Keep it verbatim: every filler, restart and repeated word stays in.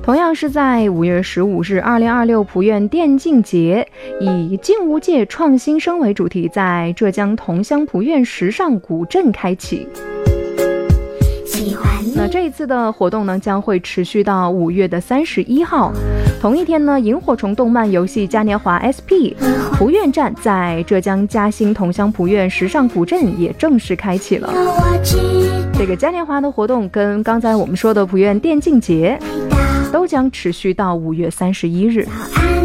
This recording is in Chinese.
同样是在五月十五日，二零二六普院电竞节以劲舞界创新生为主题，在浙江桐乡普院时尚古镇开启。那这一次的活动呢，将会持续到五月的三十一号。同一天呢，萤火虫动漫游戏嘉年华 S P 普院站在浙江嘉兴桐乡普院时尚古镇也正式开启了。这个嘉年华的活动跟刚才我们说的普院电竞节都将持续到五月三十一日。